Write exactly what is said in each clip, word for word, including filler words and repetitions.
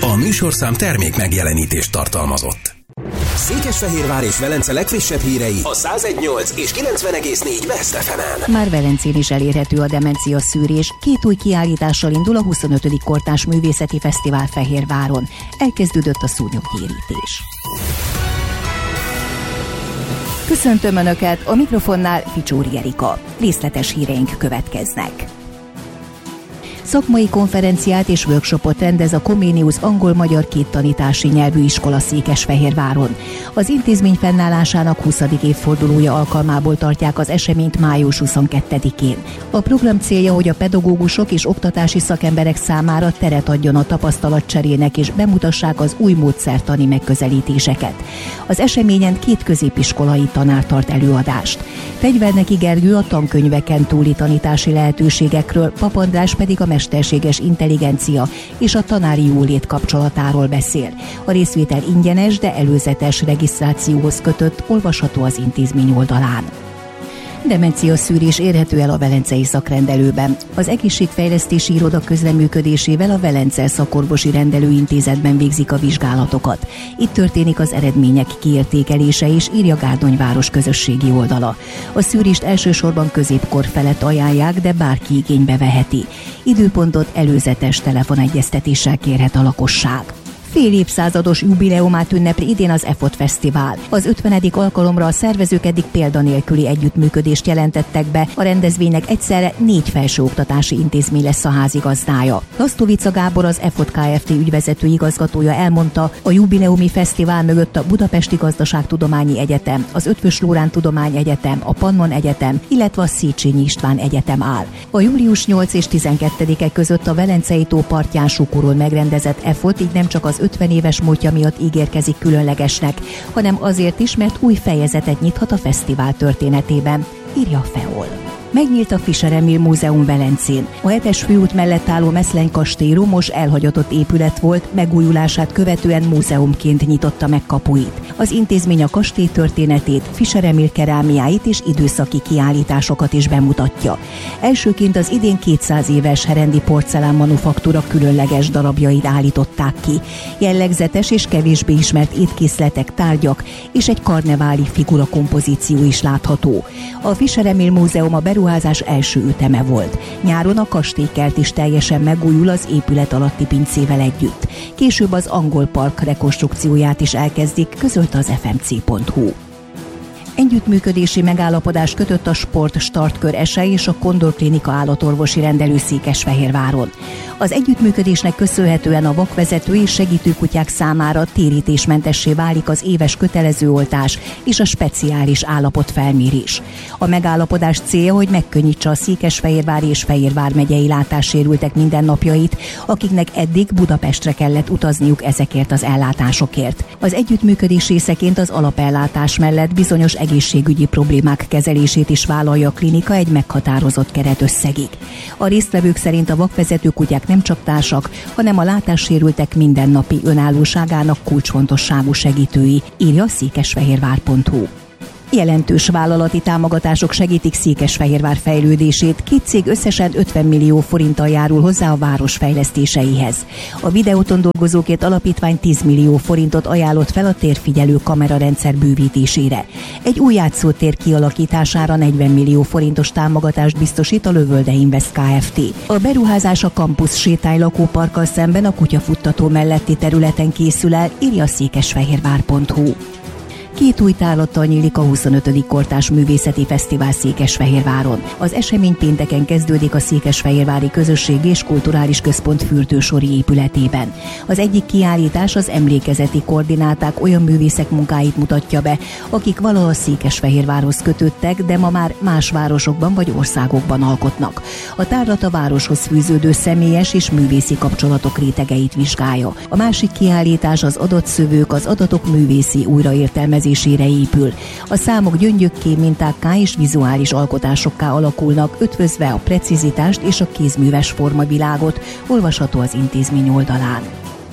A műsorszám termék megjelenítést tartalmazott. Székesfehérvár és Velence legfrissebb hírei a száz egy nyolc és kilencven egész négy West ef emen. Már Velencén is elérhető a demencia szűrés. Két új kiállítással indul a huszonötödik Kortárs Művészeti Fesztivál Fehérváron. Elkezdődött a szúnyogkiérítés. Köszöntöm Önöket, a mikrofonnál Ficsóri Erika. Részletes híreink következnek. Szakmai konferenciát és workshopot rendez a Comenius angol-magyar kéttanítási nyelvű iskola Székesfehérváron. Az intézmény fennállásának huszadik évfordulója alkalmából tartják az eseményt május huszonkettedikén. A program célja, hogy a pedagógusok és oktatási szakemberek számára teret adjon a tapasztalatcserének és bemutassák az új módszertani megközelítéseket. Az eseményen két középiskolai tanár tart előadást. Fegyverneki Gergő a tankönyveken túli tanítási lehetőségekről, Pap András pedig a mesterséges intelligencia és a tanári jólét kapcsolatáról beszél. A részvétel ingyenes, de előzetes regisztrációhoz kötött, olvasható az intézmény oldalán. Demencia szűrés érhető el a velencei szakrendelőben. Az egészségfejlesztési iroda közreműködésével a Velence Szakorvosi Rendelőintézetben végzik a vizsgálatokat. Itt történik az eredmények kiértékelése is, írja Gárdonyváros közösségi oldala. A szűrést elsősorban középkor felett ajánlják, de bárki igénybe veheti. Időpontot előzetes telefonegyeztetéssel kérhet a lakosság. Fél évszázados jubileumát ünnepli idén az e fot Fesztivál. Az ötvenedik alkalomra a szervezők eddig példanélküli együttműködést jelentettek be, a rendezvénynek egyszerre négy felsőoktatási intézmény lesz a házigazdája. Lasztovica Gábor, az e fot Kft. Ügyvezető igazgatója elmondta, a jubileumi fesztivál mögött a Budapesti Gazdaságtudományi Egyetem, az Eötvös Loránd Tudományegyetem, a Pannon Egyetem, illetve a Széchenyi István Egyetem áll. A július nyolcadika és tizenkettedike között a Velencei tó partján Sukuron megrendezett e fot így nem csak az ötven éves múltja miatt ígérkezik különlegesnek, hanem azért is, mert új fejezetet nyithat a fesztivál történetében, írja a Feol. Megnyílt a Fischer Emil Múzeum Velencén. A hetes főút mellett álló Meszleny kastély romos, elhagyatott épület volt, megújulását követően múzeumként nyitotta meg kapuit. Az intézmény a kastély történetét, Fischer Emil kerámiáit és időszaki kiállításokat is bemutatja. Elsőként az idén kétszáz éves herendi porcelán manufaktúra különleges darabjait állították ki. Jellegzetes és kevésbé ismert étkészletek, tárgyak és egy karneváli figura kompozíció is látható. A Fischer Emil Múzeum a beruházás első üteme volt. Nyáron a kastélykert is teljesen megújul az épület alatti pincével együtt. Később az Angol Park rekonstrukcióját is elkezdik, közölte az ef em cé pont hú. Együttműködési megállapodást kötött a Sport Startkör es e és a Kondor Klinika állatorvosi rendelő Székesfehérváron. Az együttműködésnek köszönhetően a vakvezető és segítőkutyák számára térítésmentessé válik az éves kötelező oltás és a speciális állapotfelmérés. A megállapodás célja, hogy megkönnyítse a székesfehérvári és Fehérvár megyei látássérültek mindennapjait, akiknek eddig Budapestre kellett utazniuk ezekért az ellátásokért. Az együttműködés részeként az alapellátás mellett bizonyos egészségügyi problémák kezelését is vállalja a klinika egy meghatározott keretösszegig. A résztvevők szerint a vakvezető kutyák nem csak társak, hanem a látássérültek mindennapi önállóságának kulcsfontosságú segítői, írja a székesfehérvár pont hú. Jelentős vállalati támogatások segítik Székesfehérvár fejlődését, két cég összesen ötven millió forinttal járul hozzá a város fejlesztéseihez. A videóton dolgozókért alapítvány tíz millió forintot ajánlott fel a térfigyelő kamerarendszer bővítésére. Egy új játszótér kialakítására negyven millió forintos támogatást biztosít a Lövölde Invest Kft. A beruházás a Campus sétány lakóparkkal szemben a kutyafuttató melletti területen készül el, írja a székesfehérvár pont hú. Két új tárlattal nyílik a huszonötödik Kortárs Művészeti Fesztivál Székesfehérváron. Az esemény pénteken kezdődik a Székesfehérvári Közösségi és Kulturális Központ fürdősori épületében. Az egyik kiállítás az emlékezeti koordináták olyan művészek munkáit mutatja be, akik valaha Székesfehérvárhoz kötődtek, de ma már más városokban vagy országokban alkotnak. A tárlat a városhoz fűződő személyes és művészi kapcsolatok rétegeit vizsgálja. A másik kiállítás az adatszövők, az adatok művészi újraértelmezésére épül. A számok gyöngyökké, mintákká és vizuális alkotásokká alakulnak, ötvözve a precizitást és a kézműves formavilágot, olvasható az intézmény oldalán.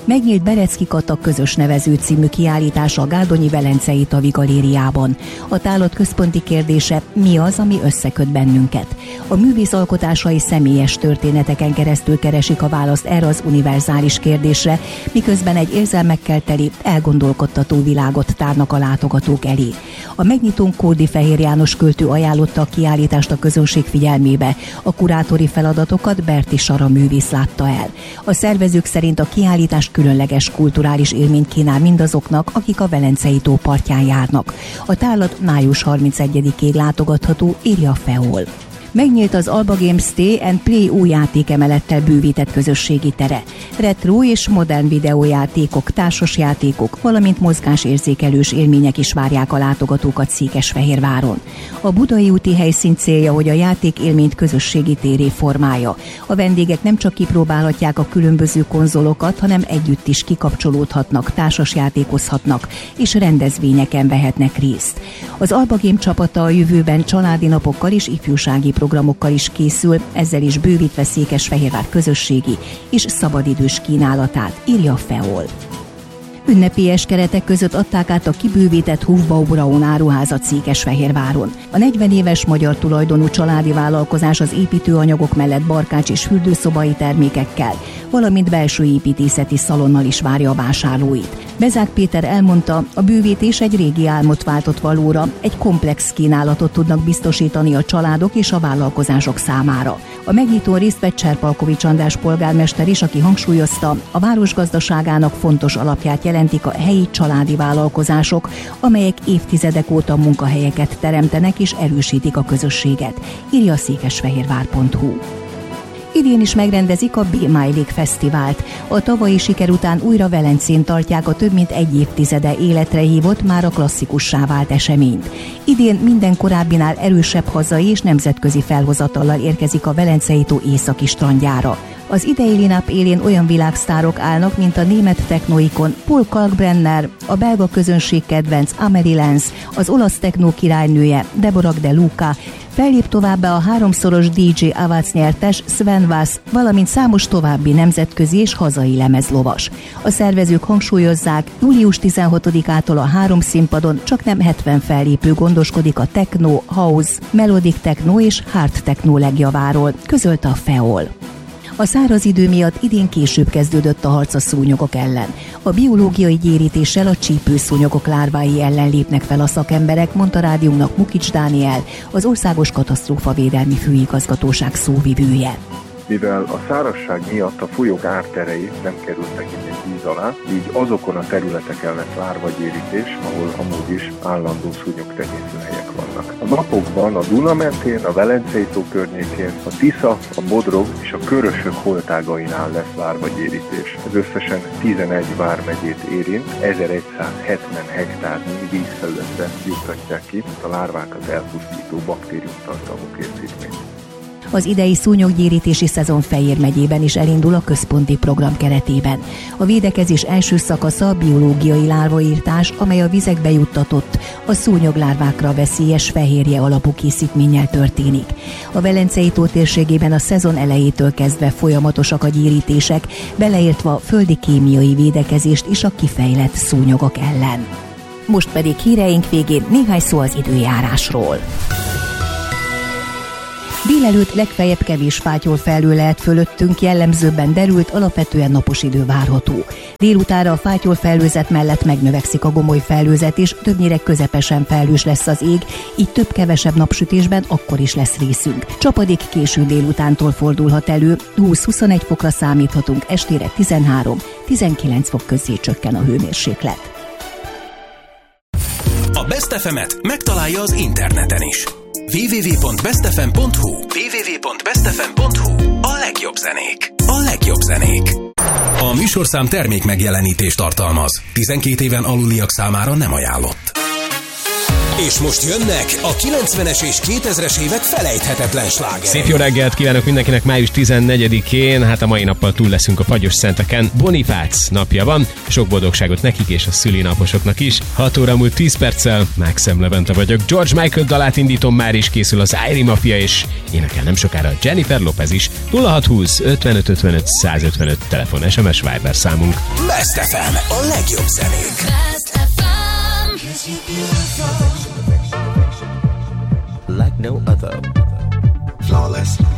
Megnyílt Berecki Kata közös nevező című kiállítása a Gárdonyi Velencei Tavi Galériában. A tárlat központi kérdése: mi az, ami összeköt bennünket? A művész alkotásai személyes történeteken keresztül keresik a választ erre az univerzális kérdésre, miközben egy érzelmekkel teli, elgondolkodtató világot tárnak a látogatók elé. A megnyitón Kórdi Fehér János költő ajánlotta a kiállítást a közönség figyelmébe. A kurátori feladatokat Berti Sara művész látta el. A szervezők szerint a kiállítás különleges kulturális élményt kínál mindazoknak, akik a Velencei tó partján járnak. A tárlat május harmincegyedikéig látogatható, írja a Feol. Megnyílt az Alba Games Stay and Play új játékemelettel bővített közösségi tere. Retro és modern videójátékok, társasjátékok, valamint mozgásérzékelős élmények is várják a látogatókat Székesfehérváron. A budai úti helyszín célja, hogy a játék élményt közösségi térré formálja. A vendégek nem csak kipróbálhatják a különböző konzolokat, hanem együtt is kikapcsolódhatnak, társasjátékozhatnak és rendezvényeken vehetnek részt. Az Alba Game csapata a jövőben családi napokkal és ifjúsági programokkal is készül, ezzel is bővítve Székesfehérvár közösségi és szabadidős kínálatát, írja a Feol. Ünnepélyes keretek között adták át a kibővített Hufbau Braun áruházat Székesfehérváron. A negyven éves magyar tulajdonú családi vállalkozás az építőanyagok mellett barkács és fürdőszobai termékekkel, valamint belső építészeti szalonnal is várja a vásárlóit. Bezák Péter elmondta, a bővítés egy régi álmot váltott valóra, egy komplex kínálatot tudnak biztosítani a családok és a vállalkozások számára. A megnyitón részt vett Cserpalkovics András polgármester is, aki hangsúlyozta, a város gazdaságának fontos alapját jelentik a helyi családi vállalkozások, amelyek évtizedek óta munkahelyeket teremtenek és erősítik a közösséget, írja a székesfehérvár pont hu. Idén is megrendezik a Be My Lake Fesztivált. A tavalyi siker után újra Velencén tartják a több mint egy évtizede életre hívott, már a klasszikussá vált eseményt. Idén minden korábbinál erősebb hazai és nemzetközi felhozatallal érkezik a Velencei tó északi strandjára. Az idei line-up élén olyan világsztárok állnak, mint a német technoikon Paul Kalkbrenner, a belga közönség kedvenc Amelie Lenz, az olasz technó királynője Deborah De Luca, fellép továbbá a háromszoros dé dzsé Awards nyertes Sven Vass, valamint számos további nemzetközi és hazai lemezlovas. A szervezők hangsúlyozzák, július tizenhatodikától a három színpadon csaknem hetven fellépő gondoskodik a techno, house, melodic techno és hard techno legjaváról, közölte a Feol. A száraz idő miatt idén később kezdődött a harc a szúnyogok ellen. A biológiai gyérítéssel a csípőszúnyogok lárvái ellen lépnek fel a szakemberek, mondta rádiónknak Mukics Dániel, az Országos Katasztrófavédelmi Főigazgatóság szóvivője. Mivel a szárazság miatt a folyók árterei nem kerültek innen víz alá, így azokon a területeken lesz lárvagyérítés, ahol amúgy is állandó szúnyogtenyésztőhelyek vannak. A napokban a Duna mentén, a Velencei tó környékén, a Tisza, a Bodrog és a Körösök holtágainál lesz lárvagyérítés. Ez összesen tizenegy vármegyét érint, ezeregyszázhetven hektárnyi vízfelületre juttatják ki a lárvákat elpusztító baktériumtartalmú készítményt. Az idei szúnyoggyérítési szezon Fejér megyében is elindul a központi program keretében. A védekezés első szakasza a biológiai lárvaírtás, amely a vizekbe juttatott, a szúnyoglárvákra veszélyes fehérje alapú készítménnyel történik. A Velencei tó térségében a szezon elejétől kezdve folyamatosak a gyérítések, beleértve a földi kémiai védekezést is a kifejlett szúnyogok ellen. Most pedig híreink végén néhány szó az időjárásról. Délelőtt legfeljebb kevés fátyolfelhő lehet fölöttünk, jellemzőbben derült, alapvetően napos idő várható. Délutánra a fátyolfelhőzet mellett megnövekszik a gomoly felhőzet, és többnyire közepesen felhős lesz az ég, így több-kevesebb napsütésben akkor is lesz részünk. Csapadék késő délutántól fordulhat elő, húsz-huszonegy fokra számíthatunk, estére tizenhárom-tizenkilenc fok közé csökken a hőmérséklet. A Best ef emet megtalálja az interneten is. double-u double-u double-u pont best f m pont h u double-u double-u double-u pont best f m pont h u A legjobb zenék. A legjobb zenék. A műsorszám termék megjelenítést tartalmaz. tizenkét éven aluliak számára nem ajánlott. És most jönnek a kilencvenes és kétezres évek felejthetetlen slágerei. Szép jó reggelt kívánok mindenkinek május tizennegyedikén, hát a mai nappal túl leszünk a fagyos szenteken. Bonifác napja van, sok boldogságot nekik és a szülinaposoknak is. hat óra múlt tíz perccel, Maxem Levente vagyok. George Michael dalát indítom, már is készül az Airy Mafia, és énekel nem sokára Jennifer Lopez is. nulla hat húsz ötvenöt ötvenöt százötvenöt telefon, es em es Viber számunk. Best ef em, a legjobb zenék. Like no other. Flawless,